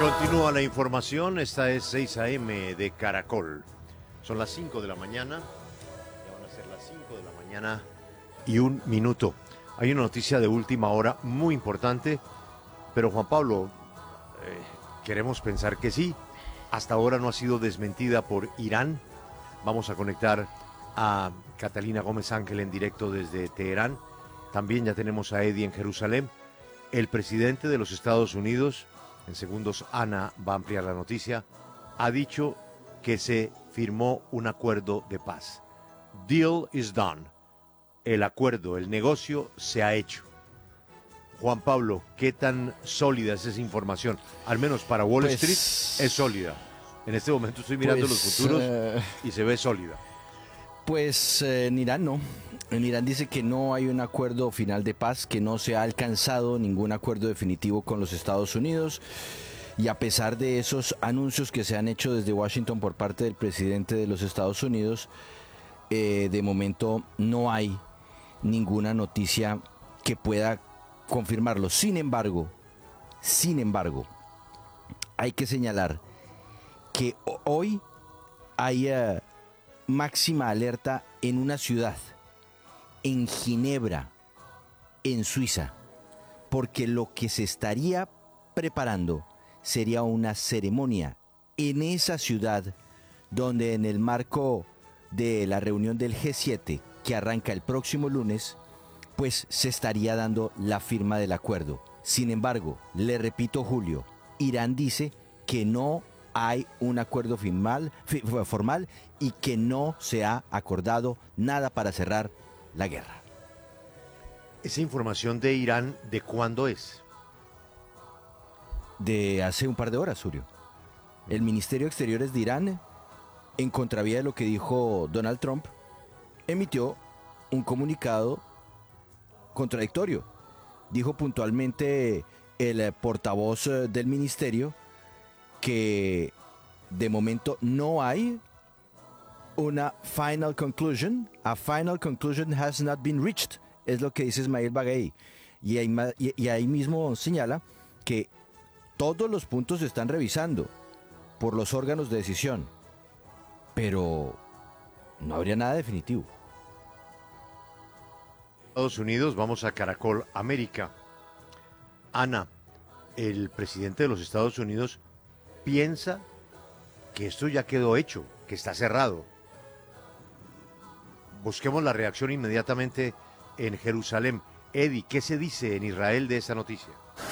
Continúa la información, esta es 6 a.m. de Caracol. Son las 5 de la mañana, ya van a ser las 5 de la mañana y 1 minuto. Hay una noticia de última hora muy importante, pero Juan Pablo, queremos pensar que sí. Hasta ahora no ha sido desmentida por Irán. Vamos a conectar a Catalina Gómez Ángel en directo desde Teherán. También ya tenemos a Eddie en Jerusalén. El presidente de los Estados Unidos, en segundos Ana va a ampliar la noticia, ha dicho que se firmó un acuerdo de paz. Deal is done. El acuerdo, el negocio se ha hecho. Juan Pablo, ¿qué tan sólida es esa información? Al menos para Wall Street es sólida. En este momento estoy mirando los futuros y se ve sólida. Pues en Irán no. En Irán dice que no hay un acuerdo final de paz, que no se ha alcanzado ningún acuerdo definitivo con los Estados Unidos. Y a pesar de esos anuncios que se han hecho desde Washington por parte del presidente de los Estados Unidos, de momento no hay ninguna noticia que pueda confirmarlo. Sin embargo, hay que señalar que hoy hay máxima alerta en una ciudad, en Ginebra, en Suiza, porque lo que se estaría preparando sería una ceremonia en esa ciudad donde en el marco de la reunión del G7 que arranca el próximo lunes, pues se estaría dando la firma del acuerdo. Sin embargo, le repito, Julio, Irán dice que no hay un acuerdo formal y que no se ha acordado nada para cerrar la guerra. ¿Esa información de Irán de cuándo es? De hace un par de horas, Julio. El Ministerio de Exteriores de Irán, en contravía de lo que dijo Donald Trump, emitió un comunicado contradictorio. Dijo puntualmente el portavoz del ministerio que de momento no hay una final conclusion. A final conclusion has not been reached, es lo que dice Ismail Baghaei. Y ahí mismo señala que todos los puntos se están revisando por los órganos de decisión, pero no habría nada definitivo. Estados Unidos, vamos a Caracol América. Ana, el presidente de los Estados Unidos piensa que esto ya quedó hecho, que está cerrado. Busquemos la reacción inmediatamente en Jerusalén. Eddie, ¿qué se dice en Israel de esa noticia?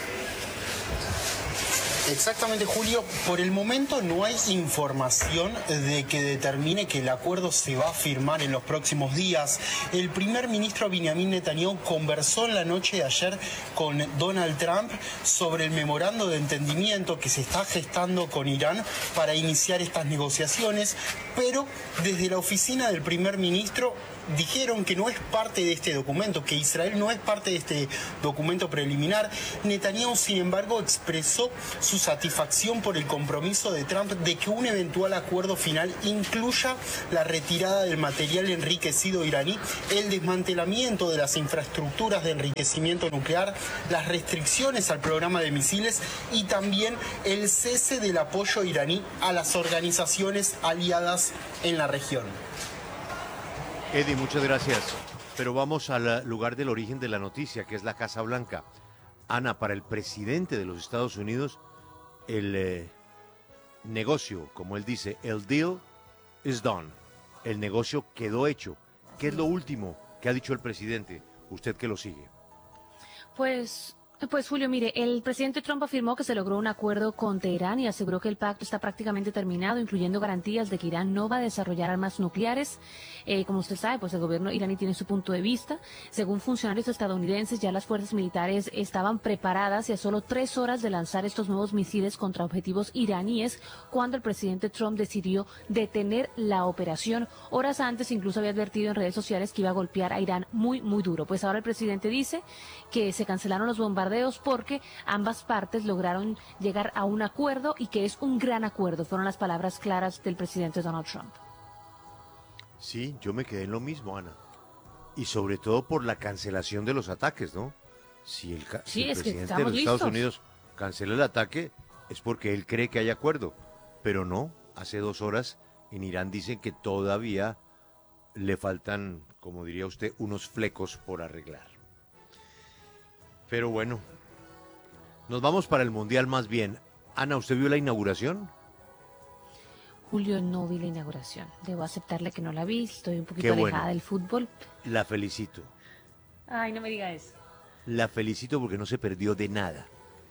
Exactamente, Julio. Por el momento no hay información de que determine que el acuerdo se va a firmar en los próximos días. El primer ministro Benjamin Netanyahu conversó en la noche de ayer con Donald Trump sobre el memorando de entendimiento que se está gestando con Irán para iniciar estas negociaciones, pero desde la oficina del primer ministro dijeron que no es parte de este documento, que Israel no es parte de este documento preliminar. Netanyahu, sin embargo, expresó su satisfacción por el compromiso de Trump de que un eventual acuerdo final incluya la retirada del material enriquecido iraní, el desmantelamiento de las infraestructuras de enriquecimiento nuclear, las restricciones al programa de misiles y también el cese del apoyo iraní a las organizaciones aliadas en la región. Eddie, muchas gracias. Pero vamos al lugar del origen de la noticia, que es la Casa Blanca. Ana, para el presidente de los Estados Unidos, el negocio, como él dice, el deal is done. El negocio quedó hecho. ¿Qué es lo último que ha dicho el presidente? Usted que lo sigue. Pues Julio, mire, el presidente Trump afirmó que se logró un acuerdo con Teherán y aseguró que el pacto está prácticamente terminado, incluyendo garantías de que Irán no va a desarrollar armas nucleares. Como usted sabe, pues el gobierno iraní tiene su punto de vista. Según funcionarios estadounidenses, ya las fuerzas militares estaban preparadas y a solo 3 horas de lanzar estos nuevos misiles contra objetivos iraníes cuando el presidente Trump decidió detener la operación. Horas antes incluso había advertido en redes sociales que iba a golpear a Irán muy, muy duro. Pues ahora el presidente dice que se cancelaron los bombardeos porque ambas partes lograron llegar a un acuerdo y que es un gran acuerdo. Fueron las palabras claras del presidente Donald Trump. Sí, yo me quedé en lo mismo, Ana. Y sobre todo por la cancelación de los ataques, ¿no? Si el presidente de los Estados Unidos cancela el ataque, es porque él cree que hay acuerdo, pero no, hace 2 horas en Irán dicen que todavía le faltan, como diría usted, unos flecos por arreglar. Pero bueno, nos vamos para el Mundial más bien. Ana, ¿usted vio la inauguración? Julio, no vi la inauguración. Debo aceptarle que no la vi. Estoy un Qué poquito bueno. alejada del fútbol. La felicito. Ay, no me diga eso. La felicito porque no se perdió de nada.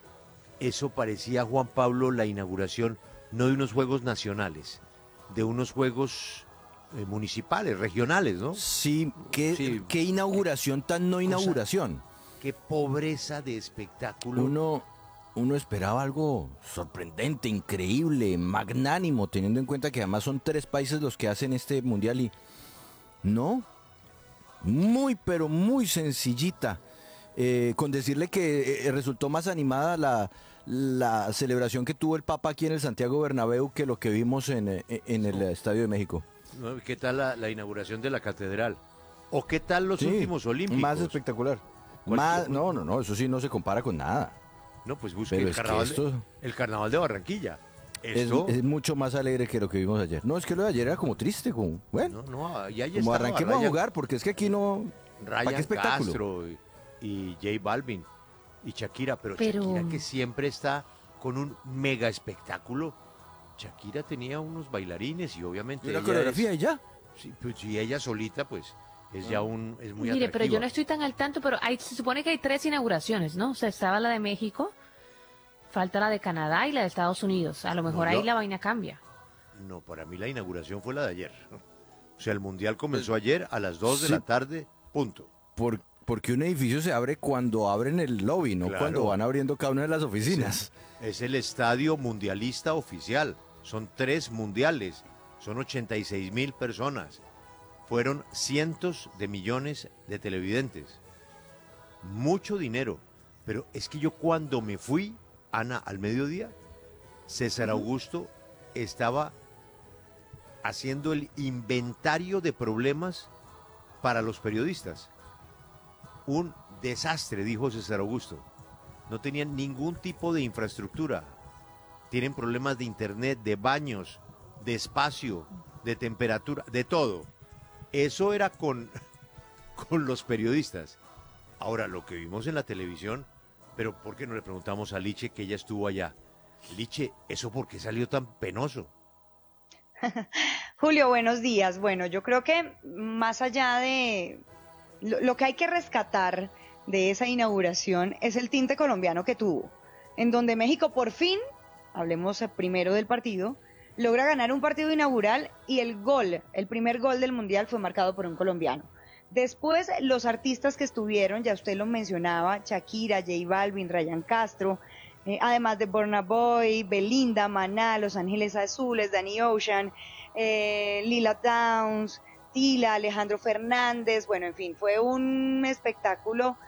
Eso parecía, Juan Pablo, la inauguración no de unos juegos nacionales, de unos juegos municipales, regionales, ¿no? Sí, Sí. qué inauguración tan no inauguración. Qué pobreza de espectáculo. Uno esperaba algo sorprendente, increíble, magnánimo, teniendo en cuenta que además son 3 países los que hacen este mundial y no, muy pero muy sencillita. Con decirle que resultó más animada la celebración que tuvo el Papa aquí en el Santiago Bernabéu que lo que vimos en el Estadio de México. ¿No? ¿Qué tal la inauguración de la catedral? ¿O qué tal los últimos olímpicos? Más espectacular. ¿Cuál- No, eso sí no se compara con nada. No, pues busque Pero el es que carnaval, esto el carnaval de Barranquilla. es, Esto, es mucho más alegre que lo que vimos ayer. No, es que lo de ayer era como triste, como, bueno, y ahí como estaba arranquemos a Ryan- jugar, porque es que aquí no... ¿Para qué Ryan espectáculo? Castro y J Balvin y Shakira, pero Pero- Shakira que siempre está con un mega espectáculo. Shakira tenía unos bailarines y obviamente Y la ella coreografía es- y ya. sí, pues, si ella solita pues es ya es muy Mire, pero yo atractiva. no estoy tan al tanto, pero se supone que hay 3 inauguraciones, ¿no? O sea, estaba la de México, falta la de Canadá y la de Estados Unidos. A lo mejor No, ahí yo- la vaina cambia. No, para mí la inauguración fue la de ayer. O sea, el mundial comenzó ayer a las 2 de Sí. la tarde, punto. Porque un edificio se abre cuando abren el lobby, no Claro. cuando van abriendo cada una de las oficinas. Es el estadio mundialista oficial. Son 3 mundiales. Son 86.000 personas. Fueron cientos de millones de televidentes. Mucho dinero. Pero es que yo cuando me fui, Ana, al mediodía, César Augusto estaba haciendo el inventario de problemas para los periodistas. Un desastre, dijo César Augusto. No tenían ningún tipo de infraestructura. Tienen problemas de internet, de baños, de espacio, de temperatura, de todo. Eso era con los periodistas. Ahora, lo que vimos en la televisión, pero ¿por qué no le preguntamos a Liche que ella estuvo allá? Liche, ¿eso por qué salió tan penoso? Julio, buenos días. Bueno, yo creo que más allá de lo que hay que rescatar de esa inauguración es el tinte colombiano que tuvo, en donde México por fin, hablemos primero del partido, logra ganar un partido inaugural y el primer gol del Mundial fue marcado por un colombiano. Después, los artistas que estuvieron, ya usted lo mencionaba, Shakira, J Balvin, Ryan Castro, además de Burna Boy, Belinda, Maná, Los Ángeles Azules, Danny Ocean, Lila Downs, Tila, Alejandro Fernández, bueno, en fin, fue un espectáculo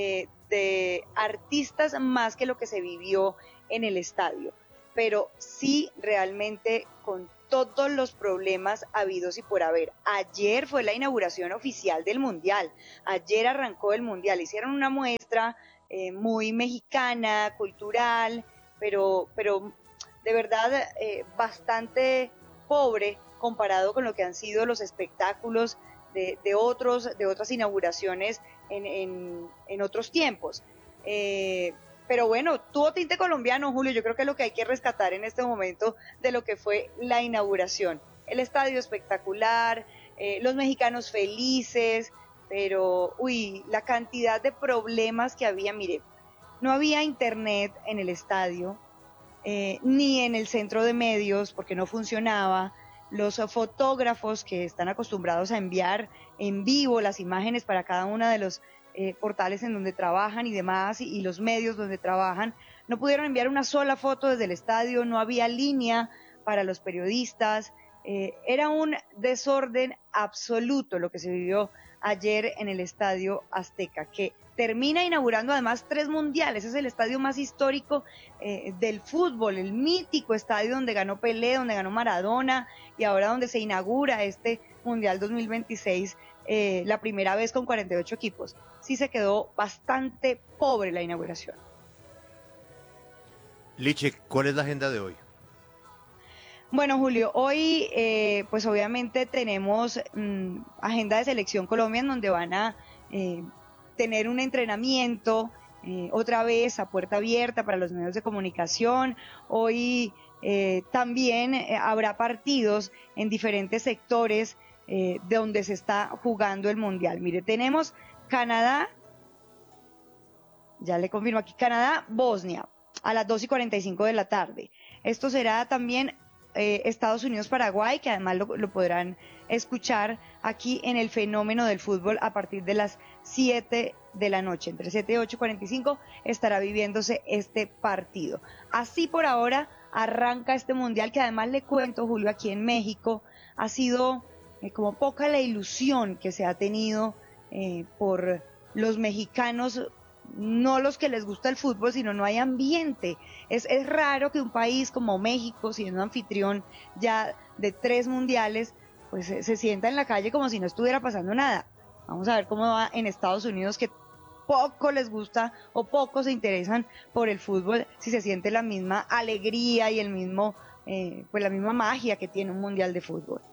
de artistas más que lo que se vivió en el estadio, pero sí realmente con todos los problemas habidos y por haber. Ayer fue la inauguración oficial del Mundial, ayer arrancó el Mundial, hicieron una muestra muy mexicana, cultural, pero de verdad bastante pobre comparado con lo que han sido los espectáculos de otras inauguraciones en otros tiempos. Pero bueno, tuvo tinte colombiano, Julio, yo creo que es lo que hay que rescatar en este momento de lo que fue la inauguración. El estadio espectacular, los mexicanos felices, pero, la cantidad de problemas que había, mire, no había internet en el estadio, ni en el centro de medios, porque no funcionaba. Los fotógrafos que están acostumbrados a enviar en vivo las imágenes para cada uno de los portales en donde trabajan y demás, y los medios donde trabajan, no pudieron enviar una sola foto desde el estadio, no había línea para los periodistas, era un desorden absoluto lo que se vivió ayer en el Estadio Azteca, que termina inaugurando además 3 mundiales. Es el estadio más histórico del fútbol, el mítico estadio donde ganó Pelé, donde ganó Maradona, y ahora donde se inaugura este Mundial 2026, la primera vez con 48 equipos. Sí se quedó bastante pobre la inauguración. Liche, ¿cuál es la agenda de hoy? Bueno, Julio, hoy pues obviamente tenemos agenda de Selección Colombia en donde van a tener un entrenamiento otra vez a puerta abierta para los medios de comunicación. Hoy también habrá partidos en diferentes sectores de donde se está jugando el Mundial. Mire, tenemos Canadá, ya le confirmo aquí, Canadá-Bosnia a las 2:45 de la tarde. Esto será también Estados Unidos-Paraguay, que además lo podrán escuchar aquí en el Fenómeno del Fútbol a partir de las 7 de la noche. Entre 7 y 8:45 estará viviéndose este partido. Así por ahora arranca este Mundial, que además le cuento, Julio, aquí en México ha sido como poca la ilusión que se ha tenido por los mexicanos, no los que les gusta el fútbol, sino no hay ambiente. Es raro que un país como México, siendo anfitrión ya de 3 mundiales, pues se sienta en la calle como si no estuviera pasando nada. Vamos a ver cómo va en Estados Unidos, que poco les gusta o poco se interesan por el fútbol, si se siente la misma alegría y el mismo, pues la misma magia que tiene un mundial de fútbol.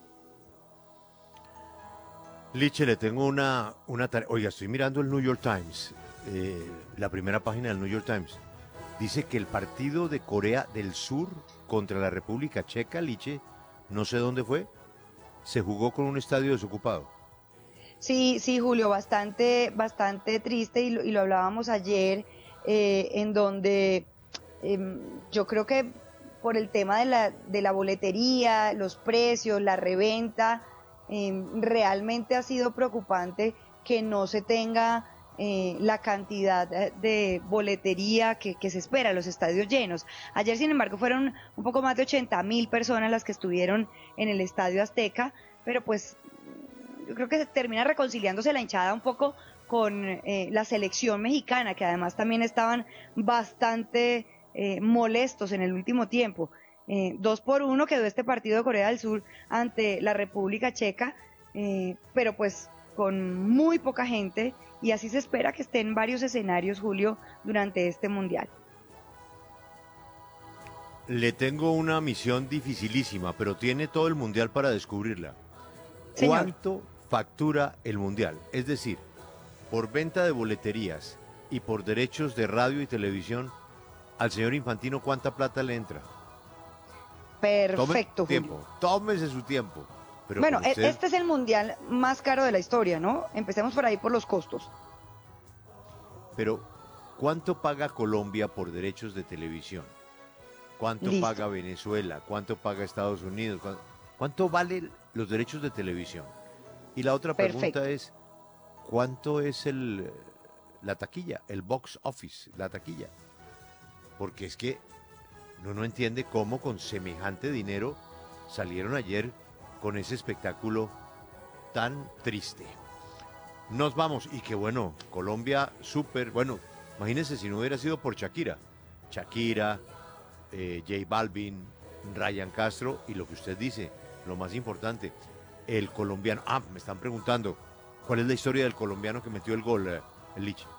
Liche, le tengo una tarea. Oiga, estoy mirando el New York Times, la primera página del New York Times. Dice que el partido de Corea del Sur contra la República Checa, Liche, no sé dónde fue, se jugó con un estadio desocupado. Sí, sí, Julio, bastante triste y lo hablábamos ayer, en donde yo creo que por el tema de la boletería, los precios, la reventa, realmente ha sido preocupante que no se tenga la cantidad de boletería que se espera, los estadios llenos. Ayer, sin embargo, fueron un poco más de 80.000 personas las que estuvieron en el Estadio Azteca, pero pues yo creo que se termina reconciliándose la hinchada un poco con la selección mexicana, que además también estaban bastante molestos en el último tiempo. 2-1 quedó este partido de Corea del Sur ante la República Checa, pero pues con muy poca gente, y así se espera que esté en varios escenarios, Julio, durante este Mundial. Le tengo una misión dificilísima, pero tiene todo el Mundial para descubrirla. Señor. ¿Cuánto factura el Mundial? Es decir, por venta de boleterías y por derechos de radio y televisión, al señor Infantino, ¿cuánta plata le entra? Perfecto, Tome Julio. tiempo, tómese su tiempo. Pero Bueno, con usted, este es el Mundial más caro de la historia, ¿no? Empecemos por ahí por los costos. pero ¿cuánto paga Colombia por derechos de televisión? ¿Cuánto Listo. paga Venezuela? ¿Cuánto paga Estados Unidos? ¿Cuánto valen los derechos de televisión? Y la otra Perfecto. pregunta es, ¿cuánto es la taquilla, el box office, la taquilla? Porque es que uno no entiende cómo con semejante dinero salieron ayer con ese espectáculo tan triste. Nos vamos, y que bueno, Colombia súper, bueno, imagínense si no hubiera sido por Shakira, J Balvin, Ryan Castro, y lo que usted dice, lo más importante, el colombiano. Me están preguntando, ¿cuál es la historia del colombiano que metió el gol, el Liche?